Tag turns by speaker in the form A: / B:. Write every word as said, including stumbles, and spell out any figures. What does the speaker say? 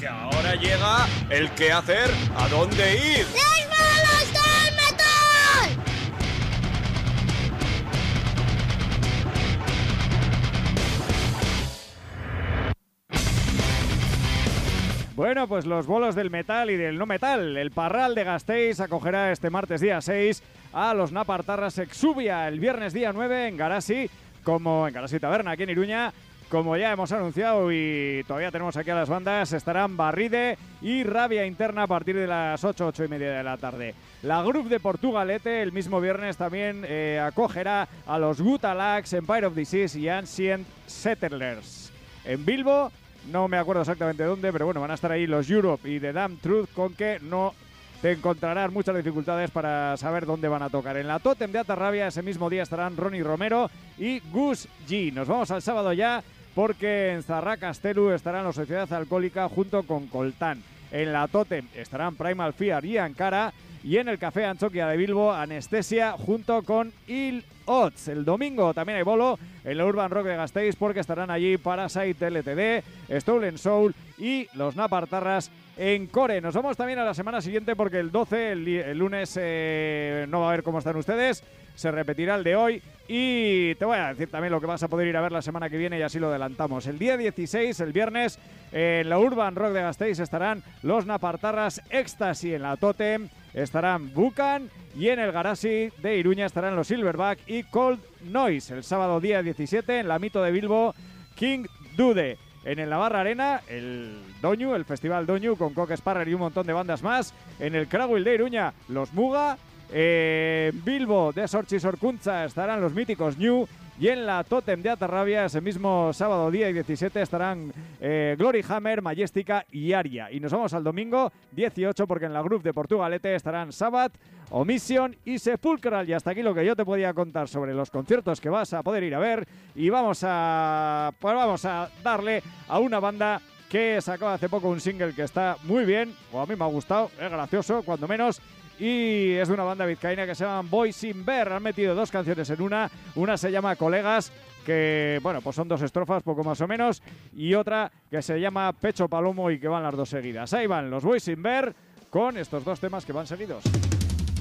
A: porque ahora llega el qué hacer, a dónde ir.
B: ¡Los bolos del metal!
C: Bueno, pues los bolos del metal y del no metal. El Parral de Gasteiz acogerá este martes día seis a los Napartarras Exubia el viernes día nueve en Garasi, como en Garasi Taberna, aquí en Iruña. Como ya hemos anunciado y todavía tenemos aquí a las bandas, estarán Barride y Rabia Interna a partir de las ocho, ocho y media de la tarde. La Group de Portugalete el mismo viernes también eh, acogerá a los Gutalax, Empire of Disease y Ancient Settlers. En Bilbo, no me acuerdo exactamente dónde, pero bueno, van a estar ahí los Europe y The Damn Truth, con que no te encontrarás muchas dificultades para saber dónde van a tocar. En la Totem de Atarrabia ese mismo día estarán Ronnie Romero y Gus G. Nos vamos al sábado ya, porque en Zarra Castelu estarán los Sociedad Alcohólica junto con Coltán. En la Totem estarán Primal Fear y Ankara. Y en el Café Anchoquia de Bilbo, Anestesia junto con Il Odds. El domingo también hay bolo en la Urban Rock de Gasteiz, porque estarán allí Parasite L T D, Stolen Soul y los Napartarras en Core. Nos vamos también a la semana siguiente, porque el doce, el, el lunes, eh, no va a ver cómo están ustedes. Se repetirá el de hoy y te voy a decir también lo que vas a poder ir a ver la semana que viene, y así lo adelantamos. El día dieciséis, el viernes, en la Urban Rock de Gasteiz estarán los Napartarras Ecstasy. En la Totem estarán Bucan y en el Garasi de Iruña estarán los Silverback y Cold Noise. El sábado día diecisiete en la Mito de Bilbo, King Dude. En el Navarra Arena, el Doñu, el Festival Doñu con Coque Sparrer y un montón de bandas más. En el Cragwil de Iruña, los Muga. En eh, Bilbo de Sorchi Sorkuntza estarán los míticos New. Y en la Totem de Atarrabia, ese mismo sábado día diecisiete, estarán eh, Glory Hammer, Majestica y Aria. Y nos vamos al domingo dieciocho, porque en la Group de Portugalete estarán Sabbath, Omission y Sepulchral. Y hasta aquí lo que yo te podía contar sobre los conciertos que vas a poder ir a ver. Y vamos a, pues vamos a darle a una banda que sacó hace poco un single que está muy bien, o a mí me ha gustado, es gracioso, cuando menos. Y es de una banda vizcaína que se llama Boys in Bear. Han metido dos canciones en una. Una se llama Colegas, que bueno, pues son dos estrofas, poco más o menos. Y otra que se llama Pecho Palomo, y que van las dos seguidas. Ahí van los Boys in Bear con estos dos temas que van seguidos.